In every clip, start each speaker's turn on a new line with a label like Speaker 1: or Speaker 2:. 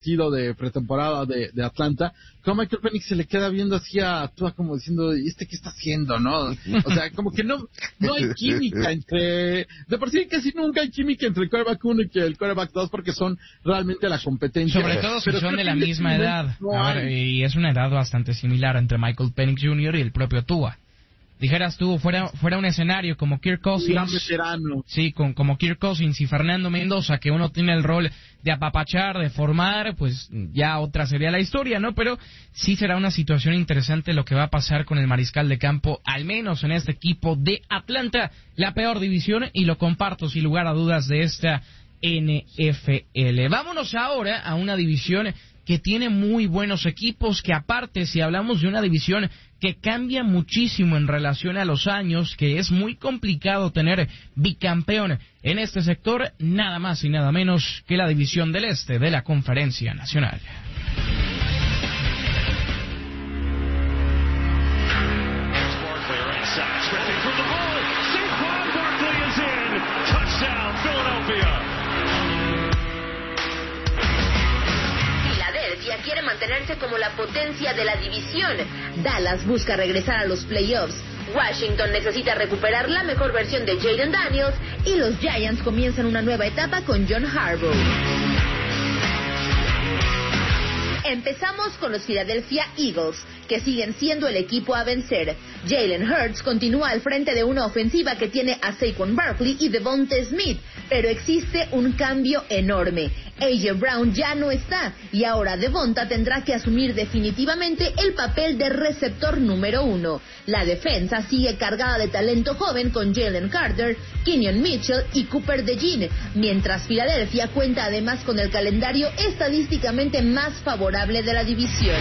Speaker 1: partido de pretemporada de Atlanta, como Michael Penix se le queda viendo así a Tua como diciendo, ¿y qué está haciendo, no? O sea, como que no hay química entre... De por sí casi nunca hay química entre el quarterback 1 y el quarterback 2 porque son realmente la competencia.
Speaker 2: Sobre todo si son de la misma edad. Y es una edad bastante similar entre Michael Penix Jr. y el propio Tua. Dijeras tú, fuera un escenario como Kirk Cousins, sí, como Kirk Cousins y Fernando Mendoza, que uno tiene el rol de apapachar, de formar, pues ya otra sería la historia, ¿no? Pero sí será una situación interesante lo que va a pasar con el mariscal de campo, al menos en este equipo de Atlanta, la peor división, y lo comparto sin lugar a dudas de esta NFL. Vámonos ahora a una división que tiene muy buenos equipos, que aparte, si hablamos de una división que cambia muchísimo en relación a los años, que es muy complicado tener bicampeón en este sector, nada más y nada menos que la división del este de la Conferencia Nacional.
Speaker 3: Quiere mantenerse como la potencia de la división. Dallas busca regresar a los playoffs. Washington necesita recuperar la mejor versión de Jayden Daniels y los Giants comienzan una nueva etapa con John Harbaugh. Empezamos con los Philadelphia Eagles, que siguen siendo el equipo a vencer. Jalen Hurts continúa al frente de una ofensiva que tiene a Saquon Barkley y Devonta Smith, pero existe un cambio enorme. A.J. Brown ya no está, y ahora Devonta tendrá que asumir definitivamente el papel de receptor número 1. La defensa sigue cargada de talento joven con Jalen Carter, Kenyon Mitchell y Cooper DeJean, mientras Filadelfia cuenta además con el calendario estadísticamente más favorable de la división.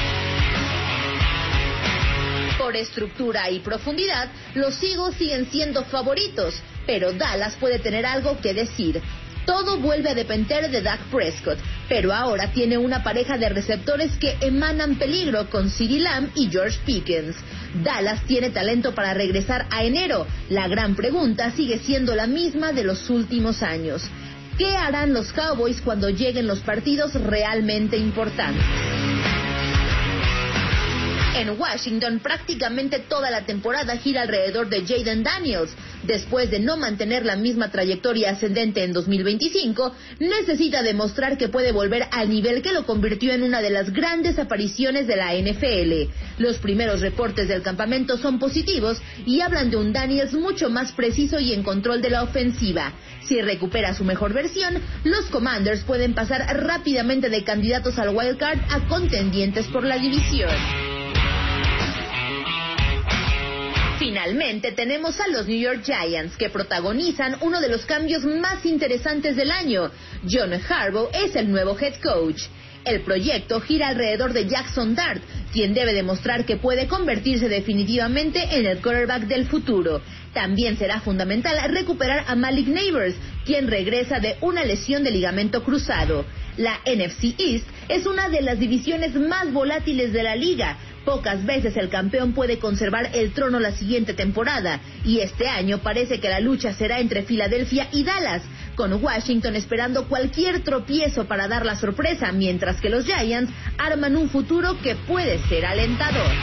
Speaker 3: Por estructura y profundidad, los Eagles siguen siendo favoritos, pero Dallas puede tener algo que decir. Todo vuelve a depender de Dak Prescott, pero ahora tiene una pareja de receptores que emanan peligro con CeeDee Lamb y George Pickens. Dallas tiene talento para regresar a enero. La gran pregunta sigue siendo la misma de los últimos años. ¿Qué harán los Cowboys cuando lleguen los partidos realmente importantes? En Washington, prácticamente toda la temporada gira alrededor de Jayden Daniels. Después de no mantener la misma trayectoria ascendente en 2025, necesita demostrar que puede volver al nivel que lo convirtió en una de las grandes apariciones de la NFL. Los primeros reportes del campamento son positivos y hablan de un Daniels mucho más preciso y en control de la ofensiva. Si recupera su mejor versión, los Commanders pueden pasar rápidamente de candidatos al wildcard a contendientes por la división. Finalmente tenemos a los New York Giants, que protagonizan uno de los cambios más interesantes del año. John Harbaugh es el nuevo head coach. El proyecto gira alrededor de Jackson Dart, quien debe demostrar que puede convertirse definitivamente en el quarterback del futuro. También será fundamental recuperar a Malik Neighbors, quien regresa de una lesión de ligamento cruzado. La NFC East es una de las divisiones más volátiles de la liga. Pocas veces el campeón puede conservar el trono la siguiente temporada, y este año parece que la lucha será entre Filadelfia y Dallas, con Washington esperando cualquier tropiezo para dar la sorpresa, mientras que los Giants arman un futuro que puede ser alentador.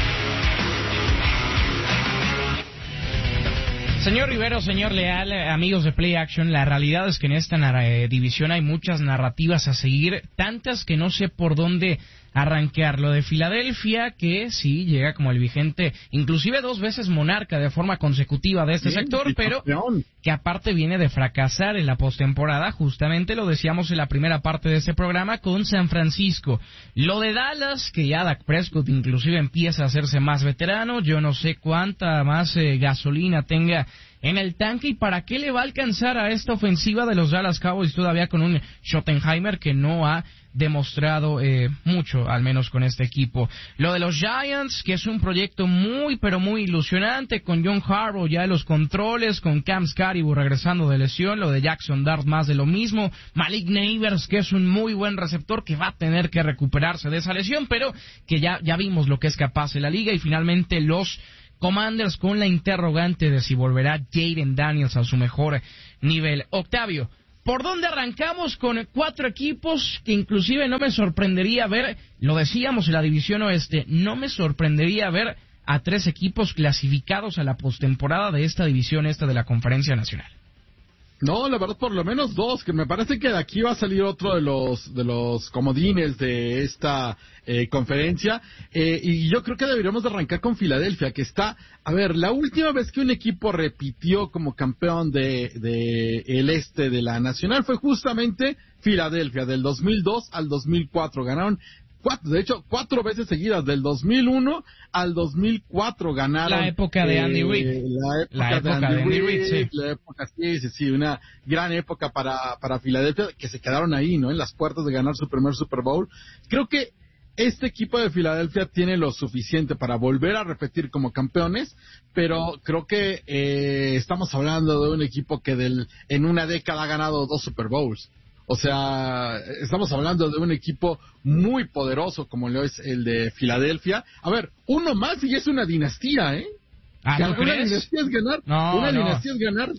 Speaker 2: Señor Rivero, señor Leal, amigos de Play Action, la realidad es que en esta división hay muchas narrativas a seguir, tantas que no sé por dónde arrancar. Lo de Filadelfia, que sí llega como el vigente, inclusive 2 veces monarca de forma consecutiva de este sector, pero que aparte viene de fracasar en la postemporada, justamente lo decíamos en la primera parte de este programa con San Francisco. Lo de Dallas, que ya Dak Prescott inclusive empieza a hacerse más veterano, yo no sé cuánta más gasolina tenga en el tanque y para qué le va a alcanzar a esta ofensiva de los Dallas Cowboys todavía con un Schottenheimer que no ha demostrado mucho, al menos con este equipo. Lo de los Giants, que es un proyecto muy pero muy ilusionante, con John Harbaugh ya de los controles, con Cam Scaribu regresando de lesión, lo de Jackson Dart más de lo mismo, Malik Neighbors, que es un muy buen receptor que va a tener que recuperarse de esa lesión, pero que ya vimos lo que es capaz de la liga, y finalmente los Commanders con la interrogante de si volverá Jayden Daniels a su mejor nivel. Octavio, ¿Por dónde arrancamos con 4 equipos que inclusive no me sorprendería ver, lo decíamos en la división oeste, no me sorprendería ver a 3 equipos clasificados a la postemporada de esta división esta de la Conferencia Nacional?
Speaker 1: No, la verdad, por lo menos 2, que me parece que de aquí va a salir otro de los comodines de esta conferencia, y yo creo que deberíamos de arrancar con Filadelfia, que está, a ver, la última vez que un equipo repitió como campeón de el este de la Nacional fue justamente Filadelfia, del 2002 al 2004, ganaron 4 veces seguidas, del 2001 al 2004 ganaron.
Speaker 2: La época de Andy Reid.
Speaker 1: La época de Andy Reid, sí. La época, sí, una gran época para Filadelfia, que se quedaron ahí, ¿no? En las puertas de ganar su primer Super Bowl. Creo que este equipo de Filadelfia tiene lo suficiente para volver a repetir como campeones, pero creo que estamos hablando de un equipo que en una década ha ganado 2 Super Bowls. O sea, estamos hablando de un equipo muy poderoso como lo es el de Filadelfia. A ver, uno más y es una dinastía, ¿eh?
Speaker 2: ¿No
Speaker 1: una dinastía es ganar. Dinastía es ganar.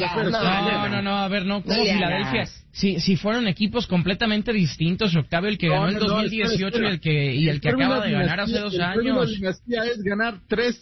Speaker 2: No, a ver, no, como Filadelfia. Si fueron equipos completamente distintos, Octavio, el que ganó en 2018 y el que acaba de ganar hace 2 años.
Speaker 1: Una dinastía es ganar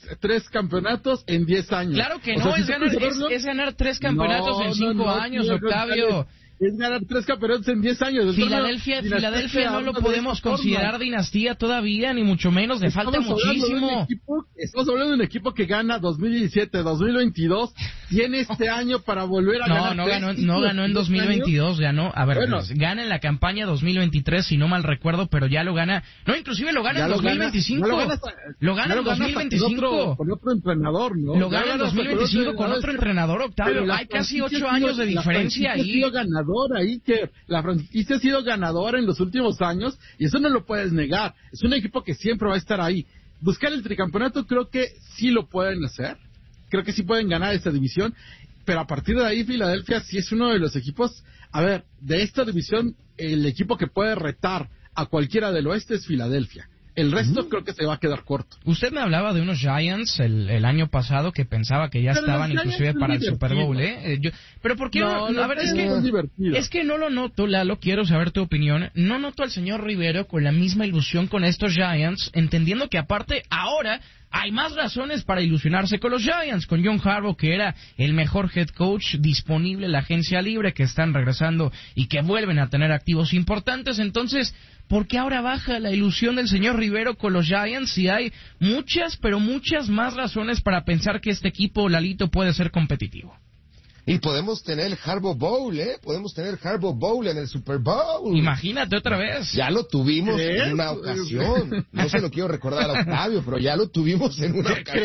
Speaker 1: 3 campeonatos en 10 años.
Speaker 2: Claro que no, es ganar 3 campeonatos en 5 años, Octavio.
Speaker 1: Es ganar 3 campeonatos en 10 años.
Speaker 2: Filadelfia no lo podemos considerar dinastía todavía, ni mucho menos, le falta muchísimo.
Speaker 1: Estamos hablando de un equipo que gana 2017, 2022, tiene este año para volver a ganar.
Speaker 2: No ganó en 2022, ganó, gana en la campaña 2023, si no mal recuerdo, pero ya lo gana, inclusive lo gana en 2025. Lo gana en 2025.
Speaker 1: Con otro entrenador, ¿no?
Speaker 2: Lo gana en 2025 con otro entrenador, Octavio. Hay casi 8 años de diferencia ahí.
Speaker 1: Ahí que la franquicia ha sido ganadora en los últimos años y eso no lo puedes negar. Es un equipo que siempre va a estar ahí. Buscar el tricampeonato creo que sí lo pueden hacer. Creo que sí pueden ganar esta división, pero a partir de ahí Filadelfia sí es uno de los equipos, de esta división, el equipo que puede retar a cualquiera del oeste es Filadelfia. El resto creo que se va a quedar corto.
Speaker 2: Usted me hablaba de unos Giants el año pasado que pensaba que ya estaban inclusive para el Super Bowl, ¿eh? Pero ¿por qué no? A ver, es que no lo noto, Lalo, quiero saber tu opinión. No noto al señor Rivero con la misma ilusión con estos Giants, entendiendo que aparte ahora hay más razones para ilusionarse con los Giants, con John Harbaugh, que era el mejor head coach disponible en la agencia libre, que están regresando y que vuelven a tener activos importantes. Entonces, ¿por qué ahora baja la ilusión del señor Rivero con los Giants si hay muchas, pero muchas más razones para pensar que este equipo, Lalito, puede ser competitivo?
Speaker 4: Y podemos tener el Harbaugh Bowl, ¿eh? Podemos tener Harbaugh Bowl en el Super Bowl.
Speaker 2: Imagínate otra vez.
Speaker 4: Ya lo tuvimos en una ocasión. No se lo quiero recordar a Octavio, pero ya lo tuvimos en una ocasión.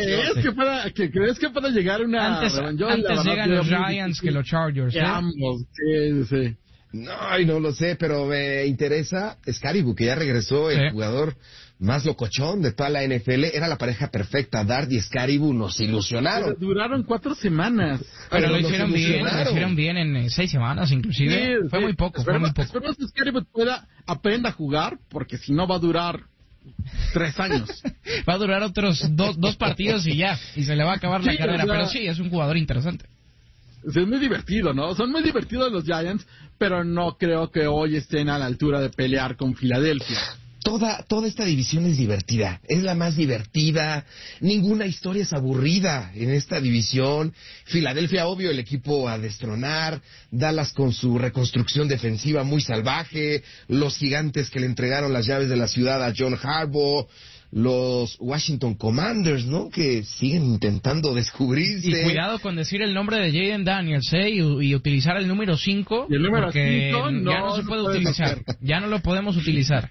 Speaker 1: ¿Crees que pueda llegar una...
Speaker 2: Antes llegan los Giants que los Chargers, ¿eh?
Speaker 1: Sí.
Speaker 4: No lo sé, pero me interesa Scaribu, que ya regresó, el jugador más locochón de toda la NFL. Era la pareja perfecta. Dart y Scaribu nos ilusionaron.
Speaker 1: Pero duraron 4 semanas.
Speaker 2: Pero lo hicieron bien en 6 semanas, inclusive.
Speaker 1: Sí,
Speaker 2: fue muy poco.
Speaker 1: Esperemos que Scaribu aprenda a jugar, porque si no va a durar 3 años.
Speaker 2: Va a durar otros 2 partidos y ya, y se le va a acabar la carrera. Pero sí, es un jugador interesante.
Speaker 1: Es muy divertido, ¿no? Son muy divertidos los Giants, pero no creo que hoy estén a la altura de pelear con Filadelfia.
Speaker 4: Toda esta división es divertida, es la más divertida, ninguna historia es aburrida en esta división. Filadelfia, obvio, el equipo a destronar, Dallas con su reconstrucción defensiva muy salvaje, los gigantes que le entregaron las llaves de la ciudad a John Harbaugh, los Washington Commanders, ¿no? Que siguen intentando descubrirse.
Speaker 2: Y cuidado con decir el nombre de Jayden Daniels, y utilizar el número 5, porque ya no se puede utilizar, ya no lo podemos utilizar.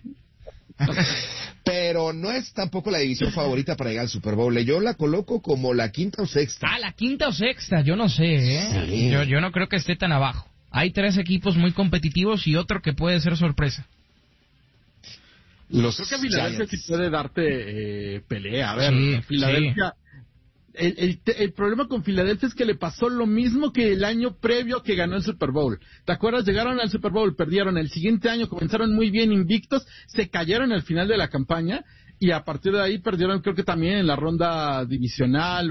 Speaker 4: Pero no es tampoco la división favorita para llegar al Super Bowl. Yo la coloco como la 5ª o 6ª.
Speaker 2: La 5ª o 6ª, yo no sé, ¿eh? Sí. Yo no creo que esté tan abajo. Hay 3 equipos muy competitivos y otro que puede ser sorpresa.
Speaker 1: Creo que Filadelfia sí puede darte pelea. A ver, Filadelfia... Sí. El problema con Filadelfia es que le pasó lo mismo que el año previo que ganó el Super Bowl. ¿Te acuerdas? Llegaron al Super Bowl, perdieron. El siguiente año comenzaron muy bien invictos, se cayeron al final de la campaña y a partir de ahí perdieron, creo que también en la ronda divisional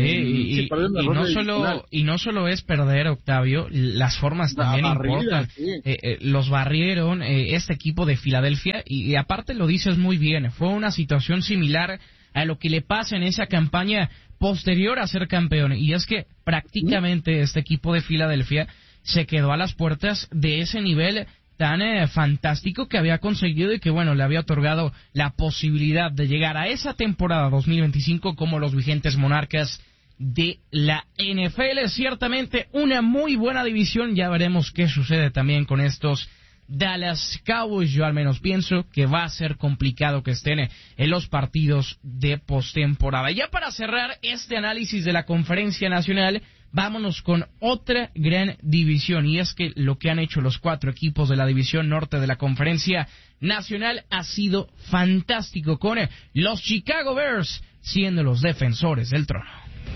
Speaker 2: y no solo es perder, Octavio, las formas también importan. Los barrieron este equipo de Filadelfia y aparte lo dices muy bien, fue una situación similar a lo que le pasa en esa campaña posterior a ser campeón, y es que prácticamente este equipo de Filadelfia se quedó a las puertas de ese nivel tan fantástico que había conseguido y que, bueno, le había otorgado la posibilidad de llegar a esa temporada 2025 como los vigentes monarcas de la NFL. Ciertamente una muy buena división, ya veremos qué sucede también con estos Dallas Cowboys. Yo al menos pienso que va a ser complicado que estén en los partidos de postemporada. Ya para cerrar este análisis de la Conferencia Nacional, vámonos con otra gran división, y es que lo que han hecho los 4 equipos de la división norte de la Conferencia Nacional ha sido fantástico, con los Chicago Bears siendo los defensores del trono.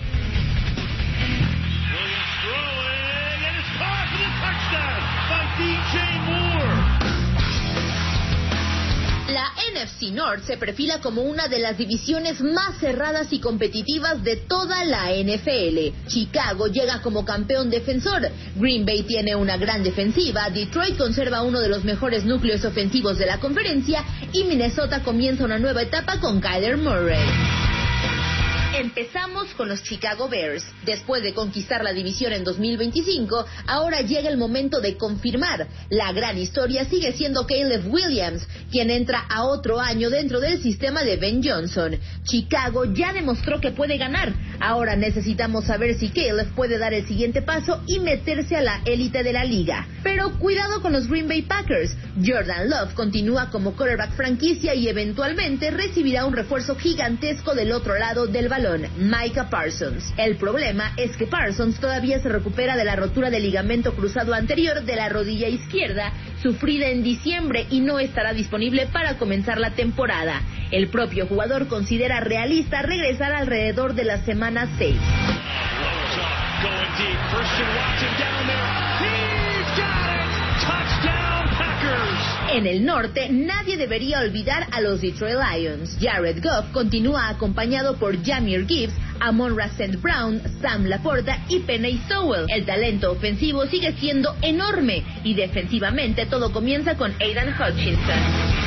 Speaker 3: La NFC North se perfila como una de las divisiones más cerradas y competitivas de toda la NFL. Chicago llega como campeón defensor, Green Bay tiene una gran defensiva, Detroit conserva uno de los mejores núcleos ofensivos de la conferencia y Minnesota comienza una nueva etapa con Kyler Murray. Empezamos con los Chicago Bears. Después de conquistar la división en 2025, ahora llega el momento de confirmar. La gran historia sigue siendo Caleb Williams, quien entra a otro año dentro del sistema de Ben Johnson. Chicago ya demostró que puede ganar. Ahora necesitamos saber si Caleb puede dar el siguiente paso y meterse a la élite de la liga. Pero cuidado con los Green Bay Packers. Jordan Love continúa como quarterback franquicia y eventualmente recibirá un refuerzo gigantesco del otro lado del balón, Micah Parsons. El problema es que Parsons todavía se recupera de la rotura del ligamento cruzado anterior de la rodilla izquierda, sufrida en diciembre, y no estará disponible para comenzar la temporada. El propio jugador considera realista regresar alrededor de la semana 6. En el norte, nadie debería olvidar a los Detroit Lions. Jared Goff continúa acompañado por Jahmyr Gibbs, Amon-Ra St. Brown, Sam Laporta y Penei Sewell. El talento ofensivo sigue siendo enorme y defensivamente todo comienza con Aidan Hutchinson.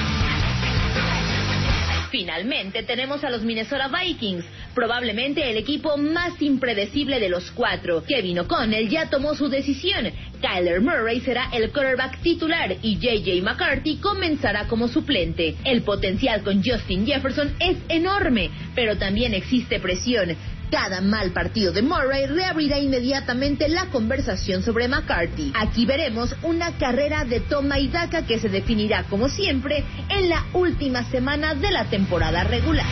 Speaker 3: Finalmente tenemos a los Minnesota Vikings, probablemente el equipo más impredecible de los 4. Kevin O'Connell ya tomó su decisión. Kyler Murray será el quarterback titular y J.J. McCarthy comenzará como suplente. El potencial con Justin Jefferson es enorme, pero también existe presión. Cada mal partido de Murray reabrirá inmediatamente la conversación sobre McCarthy. Aquí veremos una carrera de toma y daca que se definirá, como siempre, en la última semana de la temporada regular.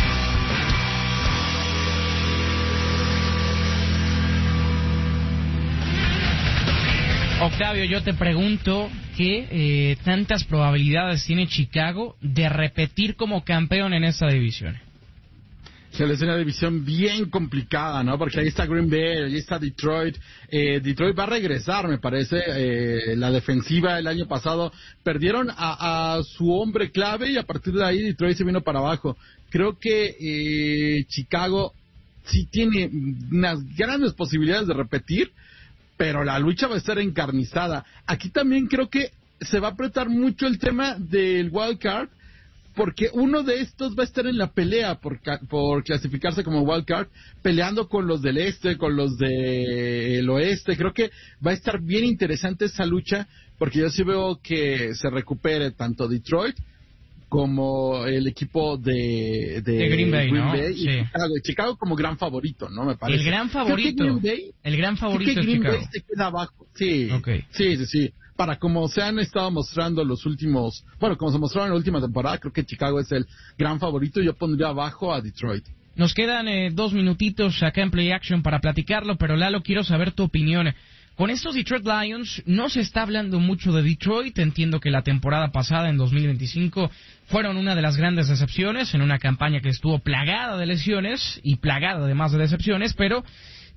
Speaker 2: Octavio, yo te pregunto qué tantas probabilidades tiene Chicago de repetir como campeón en esta división.
Speaker 1: Es una división bien complicada, ¿no? Porque ahí está Green Bay, ahí está Detroit. Detroit va a regresar, me parece. La defensiva el año pasado perdieron a su hombre clave y a partir de ahí Detroit se vino para abajo. Creo que Chicago sí tiene unas grandes posibilidades de repetir, pero la lucha va a estar encarnizada. Aquí también creo que se va a apretar mucho el tema del wild card, porque uno de estos va a estar en la pelea por clasificarse como wild card, peleando con los del este, con los del oeste. Creo que va a estar bien interesante esa lucha, porque yo sí veo que se recupere tanto Detroit como el equipo de
Speaker 2: Green Bay, ¿no?
Speaker 1: Y Chicago como gran favorito, ¿no? Me parece.
Speaker 2: El gran favorito es
Speaker 1: Green
Speaker 2: Chicago.
Speaker 1: Bay se queda abajo. Sí,
Speaker 2: okay.
Speaker 1: Sí. Para como se han estado mostrando como se mostraron en la última temporada, creo que Chicago es el gran favorito y yo pondría abajo a Detroit.
Speaker 2: Nos quedan 2 minutitos acá en Play Action para platicarlo, pero Lalo, quiero saber tu opinión. Con estos Detroit Lions no se está hablando mucho de Detroit. Entiendo que la temporada pasada, en 2025, fueron una de las grandes decepciones en una campaña que estuvo plagada de lesiones y plagada además de decepciones, pero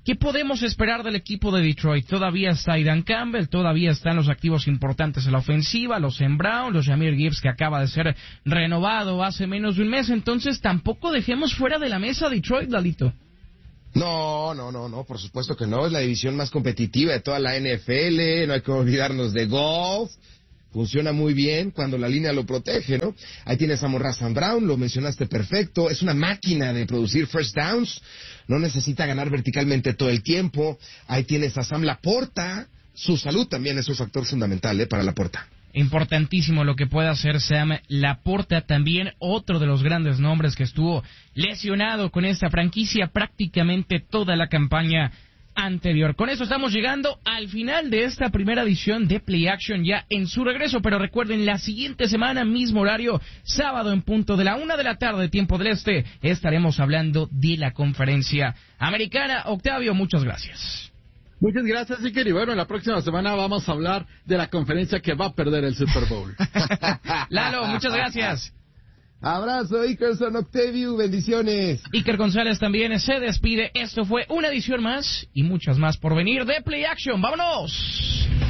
Speaker 2: ¿Qué podemos esperar del equipo de Detroit? Todavía está Aidan Campbell, todavía están los activos importantes en la ofensiva, los Sam Brown, los Jahmyr Gibbs, que acaba de ser renovado hace menos de un mes. Entonces tampoco dejemos fuera de la mesa a Detroit, Lalito.
Speaker 4: No, por supuesto que no, es la división más competitiva de toda la NFL, no hay que olvidarnos de Goff, funciona muy bien cuando la línea lo protege, ¿no? Ahí tienes a Amon-Ra St. Brown, lo mencionaste perfecto, es una máquina de producir first downs, no necesita ganar verticalmente todo el tiempo. Ahí tienes a Sam Laporta, su salud también es un factor fundamental, para Laporta.
Speaker 2: Importantísimo lo que puede hacer Sam Laporta, también otro de los grandes nombres que estuvo lesionado con esta franquicia prácticamente toda la campaña anterior. Con eso estamos llegando al final de esta primera edición de Play Action ya en su regreso, pero recuerden, la siguiente semana, mismo horario, sábado en punto de la 1 de la tarde, tiempo del este, estaremos hablando de la conferencia americana. Octavio, muchas gracias.
Speaker 1: Muchas gracias, Iker. Y bueno, la próxima semana vamos a hablar de la conferencia que va a perder el Super Bowl.
Speaker 2: Lalo, muchas gracias.
Speaker 4: Abrazo, Ikerson, Octavio, bendiciones.
Speaker 2: Iker González también se despide. Esto fue una edición más y muchas más por venir de Play Action. ¡Vámonos!